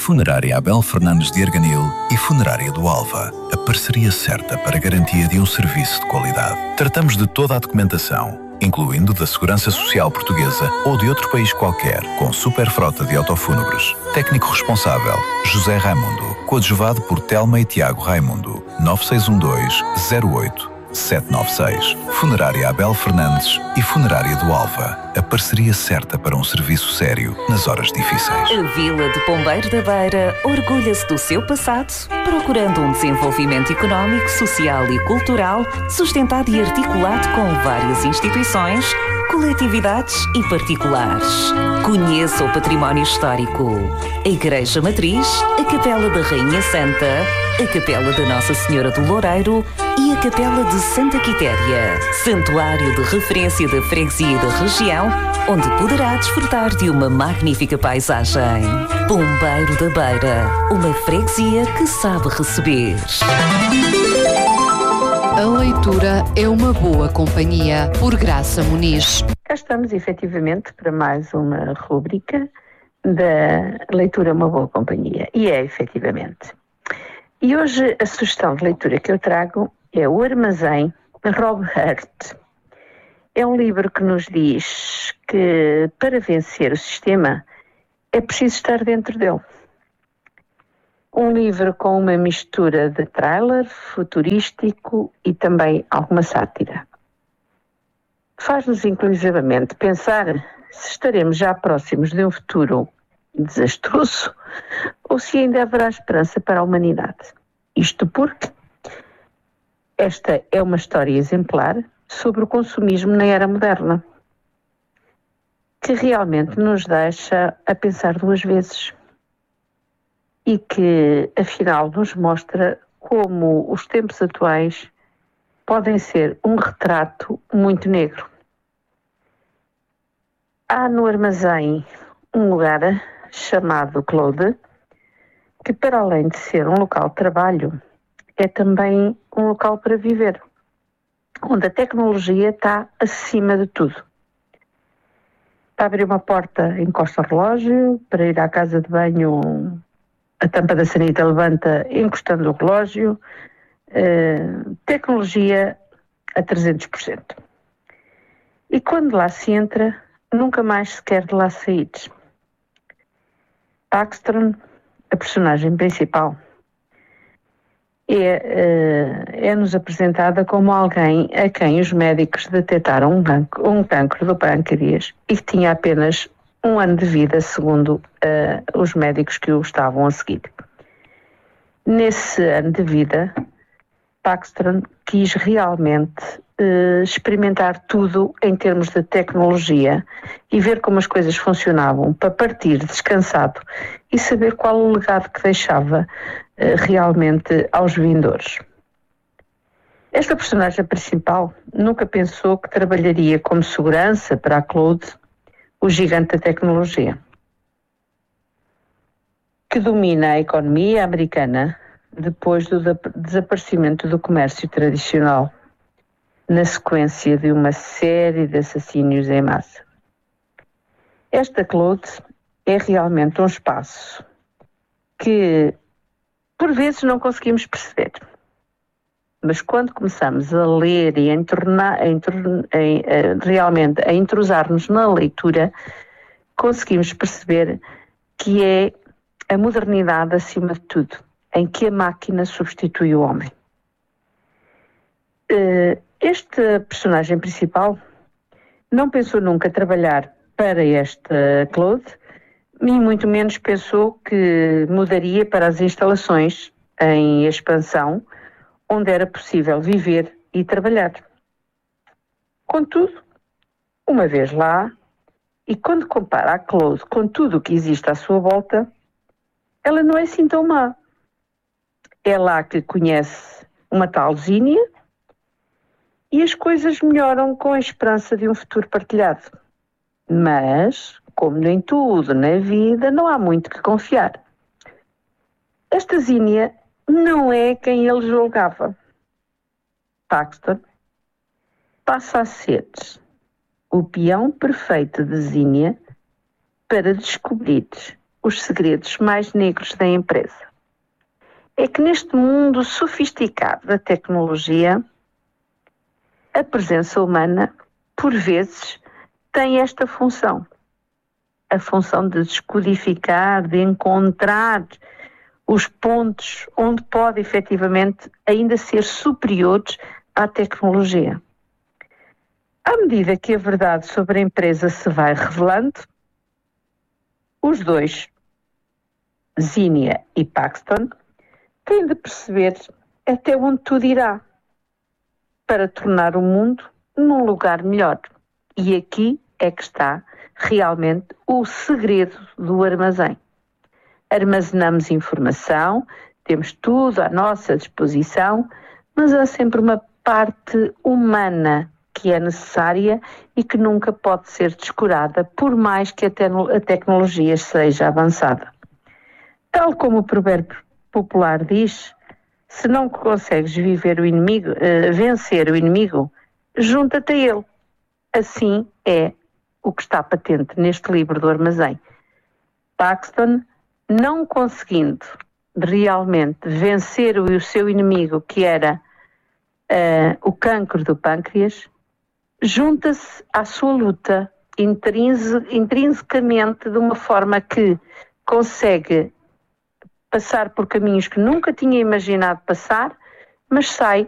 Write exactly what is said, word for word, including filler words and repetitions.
Funerária Abel Fernandes de Arganil e Funerária do Alva, a parceria certa para a garantia de um serviço de qualidade. Tratamos de toda a documentação, incluindo da Segurança Social Portuguesa ou de outro país qualquer, com super frota de autofúnebres. Técnico responsável, José Raimundo, coadjuvado por Telma e Tiago Raimundo, nove seis um dois, zero oito, sete nove seis. Funerária Abel Fernandes e Funerária do Alva, a parceria certa para um serviço sério nas horas difíceis. A Vila de Pombeiro da Beira orgulha-se do seu passado, procurando um desenvolvimento económico, social e cultural sustentado e articulado com várias instituições, coletividades e particulares. Conheça o património histórico. A Igreja Matriz, a Capela da Rainha Santa, a Capela da Nossa Senhora do Loureiro e a Capela de Santa Quitéria, santuário de referência da freguesia e da região, onde poderá desfrutar de uma magnífica paisagem. Pombeiro da Beira, uma freguesia que sabe receber. A leitura é uma boa companhia, por Graça Muniz. Cá estamos, efetivamente, para mais uma rúbrica da leitura é uma boa companhia. E é, efetivamente. E hoje a sugestão de leitura que eu trago é O Armazém, de Rob Hurt. É um livro que nos diz que para vencer o sistema é preciso estar dentro dele. Um livro com uma mistura de thriller, futurístico e também alguma sátira. Faz-nos inclusivamente pensar se estaremos já próximos de um futuro desastroso ou se ainda haverá esperança para a humanidade. Isto porque esta é uma história exemplar sobre o consumismo na era moderna, que realmente nos deixa a pensar duas vezes e que, afinal, nos mostra como os tempos atuais podem ser um retrato muito negro. Há no armazém um lugar chamado Claude, que para além de ser um local de trabalho, é também um local para viver, onde a tecnologia está acima de tudo. Para abrir uma porta, encosta o relógio, para ir à casa de banho, a tampa da sanita levanta encostando o relógio, uh, tecnologia a trezentos por cento. E quando lá se entra, nunca mais se quer de lá sair. Paxton, a personagem principal, é, uh, é-nos apresentada como alguém a quem os médicos detectaram um, banco, um cancro do pâncreas e que tinha apenas um ano de vida, segundo uh, os médicos que o estavam a seguir. Nesse ano de vida, Paxton quis realmente uh, experimentar tudo em termos de tecnologia e ver como as coisas funcionavam para partir descansado e saber qual o legado que deixava uh, realmente aos vindores. Esta personagem principal nunca pensou que trabalharia como segurança para a Claude, o gigante da tecnologia, que domina a economia americana depois do desaparecimento do comércio tradicional, na sequência de uma série de assassínios em massa. Esta Claude é realmente um espaço que, por vezes, não conseguimos perceber. Mas quando começamos a ler e a entornar, a entornar, a, a, realmente a entrosar-nos na leitura, conseguimos perceber que é a modernidade acima de tudo, em que a máquina substitui o homem. Este personagem principal não pensou nunca trabalhar para esta Claude, nem muito menos pensou que mudaria para as instalações em expansão, onde era possível viver e trabalhar. Contudo, uma vez lá, e quando compara a Claude com tudo o que existe à sua volta, ela não é assim tão má. É lá que conhece uma tal Zínia e as coisas melhoram com a esperança de um futuro partilhado. Mas, como nem tudo na vida, não há muito que confiar. Esta Zínia não é quem ele julgava. Paxton passa a ser o peão perfeito de Zínia para descobrir os segredos mais negros da empresa. É que neste mundo sofisticado da tecnologia, a presença humana, por vezes, tem esta função. A função de descodificar, de encontrar os pontos onde pode efetivamente ainda ser superiores à tecnologia. À medida que a verdade sobre a empresa se vai revelando, os dois, Zinnia e Paxton, têm de perceber até onde tudo irá para tornar o mundo num lugar melhor. E aqui é que está realmente o segredo do armazém. Armazenamos informação, temos tudo à nossa disposição, mas há sempre uma parte humana que é necessária e que nunca pode ser descurada, por mais que a, te- a tecnologia seja avançada. Tal como o provérbio popular diz, se não consegues viver o inimigo, uh, vencer o inimigo, junta-te a ele. Assim é o que está patente neste livro do armazém. Paxton, não conseguindo realmente vencer o, o seu inimigo, que era uh, o cancro do pâncreas, junta-se à sua luta intrinse, intrinsecamente de uma forma que consegue passar por caminhos que nunca tinha imaginado passar, mas sai